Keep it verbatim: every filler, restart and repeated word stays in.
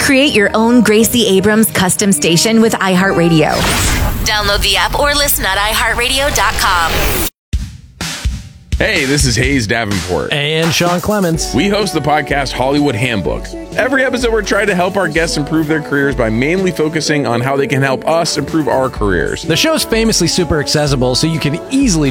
Create your own Gracie Abrams custom station with iHeartRadio. Download the app or listen at i heart radio dot com. Hey, this is Hayes Davenport. And Sean Clements. We host the podcast Hollywood Handbook. Every episode, we're trying to help our guests improve their careers by mainly focusing on how they can help us improve our careers. The show's famously super accessible, so you can easily